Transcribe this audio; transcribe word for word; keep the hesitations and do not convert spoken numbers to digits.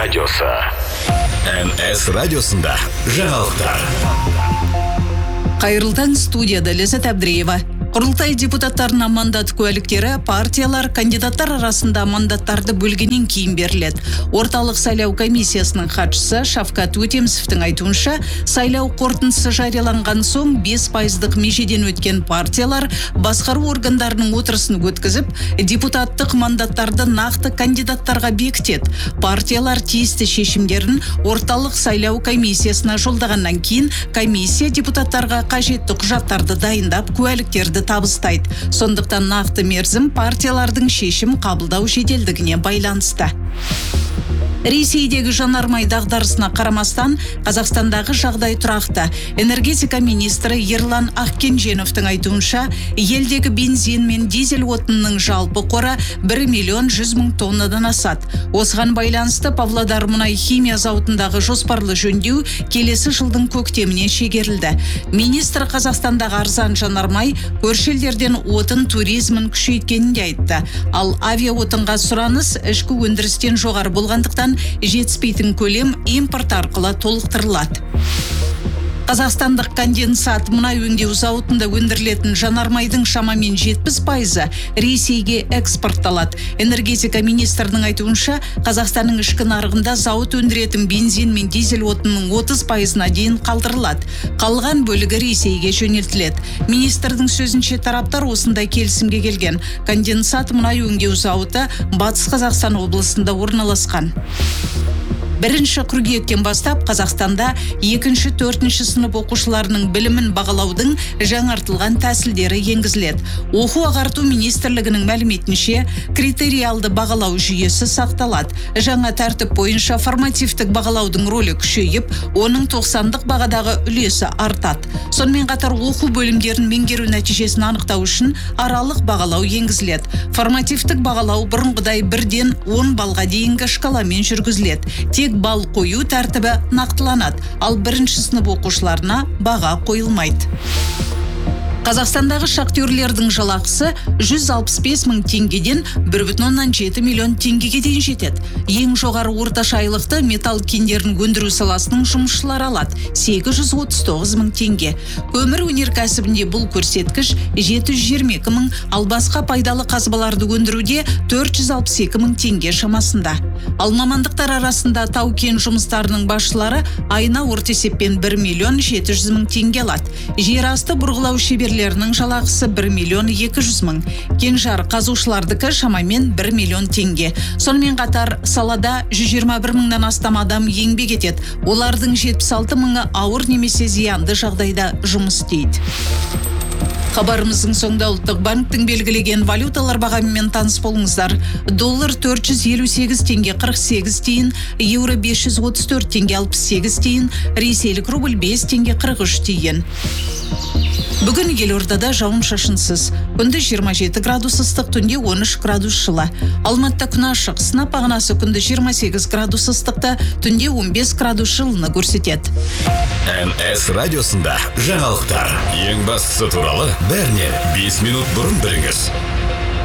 радиосы. эн эс радиосында жаңалықтар. Қайырлы таң, студияда Ләззат Әбдіреева. Құрылтай депутаттарына мандат куәліктері партиялар кандидаттар арасында мандаттарды бөлгеннен кейін беріледі. Орталық сайлау комиссиясының хатшысы Шавкат Өтемісовтің айтуынша, сайлау қорытындысы жарияланған соң бес пайыздық межеден өткен партиялар басқару органдарының отырысын өткізіп, депутаттық мандаттарды нақты кандидаттарға бекітеді. Партиялар тиісті шешімдерін орталық сайлау комиссиясына жолдағаннан кейін комиссия депутаттарға қажетті құжаттарды дайындап, куәліктерді табыстайды. Сондықтан нақты мерзім партиялардың шешім қабылдау жеделдігіне байланысты. Ресейдегі жанармай дағдарысына қарамастан, Қазақстандағы жағдай тұрақты. Энергетика министрі Ерлан Ақкенженовтың айтуынша, елдегі бензин мен дизель отынының жалпы қоры бір миллион жүз мың тоннадан асады. Осыған байланысты Павлодар мұнай химия зауытындағы жоспарлы жөндеу келесі жылдың көктеміне шегерілді. Министр Қазақстандағы арзан жанармай көрші елдерден отын туризмін күшейткенін де айтты. Ал авиаотынға сұраныс ішкі өндірістен жоғары болғандықтан жетіспейтін көлем импорт арқылы толықтырылады. Қазақстандық конденсат мұнай өңдеу зауытында өндірілетін жанармайдың шамамен жетпіс пайызы Ресейге экспортталады. Энергетика министрінің айтуынша, Қазақстанның ішкі нарығында зауыт өндіретін бензин мен дизель отынның отыз пайызына дейін қалдырылады. Қалған бөлігі Ресейге жөнелтіледі. Министрдің сөзінше, тараптар осындай келісімге келген. Конденсат мұнай өңдеу зауыты Батыс Қазақстан облысында орналасқан. Бірінші қыркүйектен бастап Қазақстанда екінші төртінші сынып оқушыларының білімін бағалаудың жаңартылған тәсілдері енгізіледі. Оқу ағарту министрлігінің мәліметінше, критериалды бағалау жүйесі сақталады. Жаңа тәртіп бойынша формативтік бағалаудың рөлі күшейіп, оның тоқсандық бағадағы үлесі артады. Сонымен қатар оқу бөлімдерін меңгеру нәтижесін анықтау үшін аралық бағалау енгізіледі. Формативтік бағалау бұрынғыдай бірден он балға дейінгі шкаламен жүргізіледі. Тек бал қою тәртібі нақтыланады, ал бірінші сынып оқушыларына баға қойылмайды. Қазақстандағы шахтерлердің жалақысы жүз алпыс бес мың теңгеден бір бүтін оннан жеті миллион теңгеге дейін жетеді. Ең жоғары орташа айлықты металл кендерін өндіру саласының жұмысшылары алады, сегіз жүз отыз тоғыз мың теңге. Көмір өнеркәсібінде бұл көрсеткіш жеті жүз жиырма екі мың, ал басқа пайдалы қазбаларды өндіруде төрт жүз алпыс екі мың теңге шамасында. Ал мамандықтар арасында тау-кен жұмыстарының басшылары айына орта есеппен бір миллион жеті жүз мың теңге алады. Жер асты бұрғылау шеберлерінің жалақысы бір миллион екі жүз мың. Кенжар қазушылардікі шамамен бір миллион теңге. Сонымен қатар салада жүз жиырма бір мыңнан астам адам еңбек етеді. Олардың жетпіс алты мыңы ауыр немесе зиянды жағдайда жұмыс істейді. Хабарымыздың соңында ұлттық банктің белгілеген валюталар бағамымен таныс болыңыздар. Доллар төрт жүз елу сегіз теңге қырық сегіз тиын, еуро бес жүз отыз төрт теңге алпыс сегіз тиын, ресейлік рубль бес теңге қырық үш тиын. Бүгін Елордада жауын шашынсыз. Күндіз жиырма жеті градус ыстық, түнде он үш градус жылы. Алматыда күн ашық, сынап бағанасы күндіз жиырма сегіз градус ыстықты, түнде он бес градус жылыны көрсетеді. эн эс радиосында жаңалықтар. Ең бастысы туралы бәрінен бес минут бұрын біліңіз.